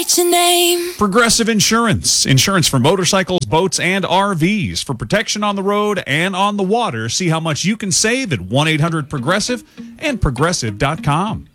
write your name. Progressive Insurance. Insurance for motorcycles, boats, and RVs. For protection on the road and on the water. See how much you can save at 1-800-PROGRESSIVE and Progressive.com.